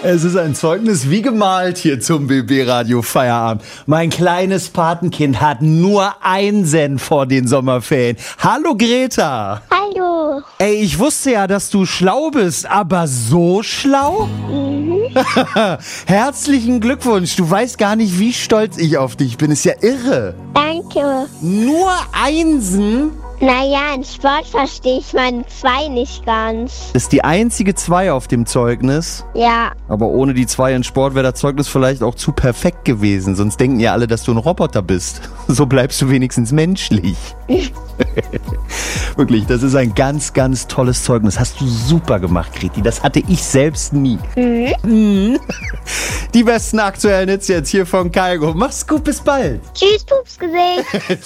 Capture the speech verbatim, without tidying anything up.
Es ist ein Zeugnis wie gemalt hier zum B B-Radio Feierabend. Mein kleines Patenkind hat nur Einsen vor den Sommerferien. Hallo Greta. Hallo. Ey, ich wusste ja, dass du schlau bist, aber so schlau? Mhm. Herzlichen Glückwunsch. Du weißt gar nicht, wie stolz ich auf dich bin. Ist ja irre. Danke. Nur Einsen? Naja, in Sport verstehe ich meine zwei nicht ganz. Das ist die einzige zwei auf dem Zeugnis. Ja. Aber ohne die zwei in Sport wäre das Zeugnis vielleicht auch zu perfekt gewesen. Sonst denken ja alle, dass du ein Roboter bist. So bleibst du wenigstens menschlich. Wirklich, das ist ein ganz, ganz tolles Zeugnis. Hast du super gemacht, Greti. Das hatte ich selbst nie. Mhm. Mhm. Die besten aktuellen Hits jetzt hier von Kaigo. Mach's gut, bis bald. Tschüss, Pups gesehen.